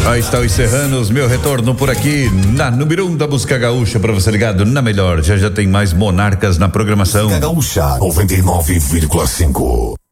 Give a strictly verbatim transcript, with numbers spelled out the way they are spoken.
Aí está os Serranos, meu retorno por aqui na número um da música gaúcha, pra você ligado na melhor. Já já tem mais Monarcas na programação. Música gaúcha noventa e nove vírgula cinco.